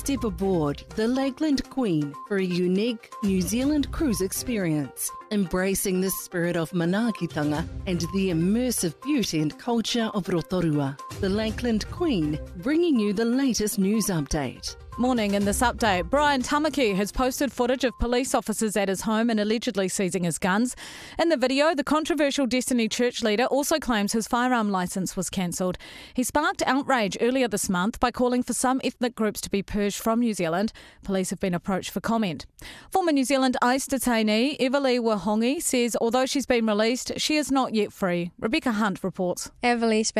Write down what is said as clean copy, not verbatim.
step aboard the Lakeland Queen for a unique New Zealand cruise experience, embracing the spirit of manaakitanga and the immersive beauty and culture of Rotorua. The Lakeland Queen, bringing you the latest news update. Morning. In this update, Brian Tamaki has posted footage of police officers at his home and allegedly seizing his guns. In the video, the controversial Destiny Church leader also claims his firearm licence was cancelled. He sparked outrage earlier this month by calling for some ethnic groups to be purged from New Zealand. Police have been approached for comment. Former New Zealand ICE detainee Everly Wahongi says although she's been released, she is not yet free. Rebecca Hunt reports. Everly spent